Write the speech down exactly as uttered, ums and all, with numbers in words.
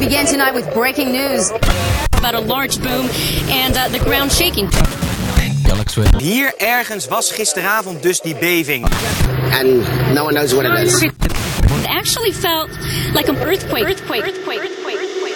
begin tonight with breaking news about a large boom and uh, the ground shaking. Hier ergens was gisteravond dus die beving. And no one knows what it is. It actually felt like an earthquake. Earthquake. Earthquake.